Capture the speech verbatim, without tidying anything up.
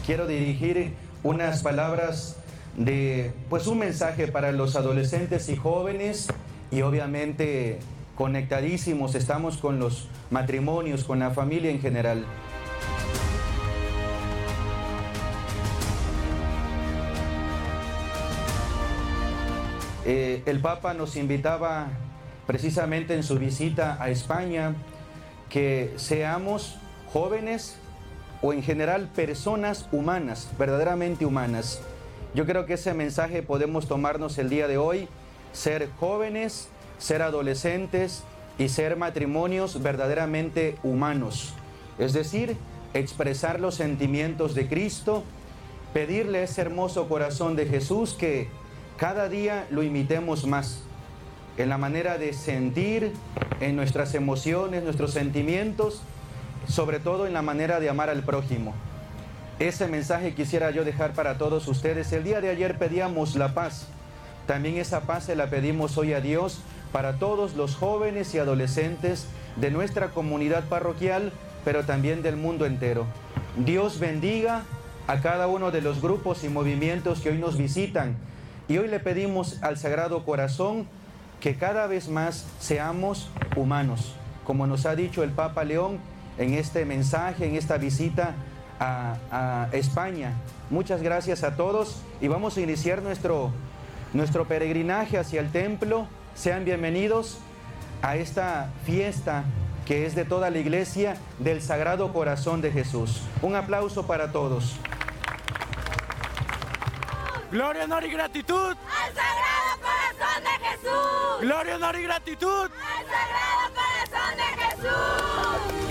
quiero dirigir unas palabras de, pues un mensaje para los adolescentes y jóvenes, y obviamente conectadísimos estamos con los matrimonios, con la familia en general. Eh, el Papa nos invitaba precisamente en su visita a España que seamos jóvenes o en general personas humanas, verdaderamente humanas. Yo creo que ese mensaje podemos tomarnos el día de hoy, ser jóvenes, ser adolescentes y ser matrimonios verdaderamente humanos. Es decir, expresar los sentimientos de Cristo, pedirle ese hermoso corazón de Jesús que cada día lo imitemos más en la manera de sentir, en nuestras emociones, nuestros sentimientos, sobre todo en la manera de amar al prójimo. Ese mensaje quisiera yo dejar para todos ustedes. El día de ayer pedíamos la paz. También esa paz se la pedimos hoy a Dios para todos los jóvenes y adolescentes de nuestra comunidad parroquial, pero también del mundo entero. Dios bendiga a cada uno de los grupos y movimientos que hoy nos visitan. Y hoy le pedimos al Sagrado Corazón que cada vez más seamos humanos, como nos ha dicho el Papa León en este mensaje, en esta visita a, a España. Muchas gracias a todos y vamos a iniciar nuestro, nuestro peregrinaje hacia el templo. Sean bienvenidos a esta fiesta que es de toda la Iglesia del Sagrado Corazón de Jesús. Un aplauso para todos. Gloria, honor y gratitud al Sagrado Corazón de Jesús. Gloria, honor y gratitud al Sagrado Corazón de Jesús.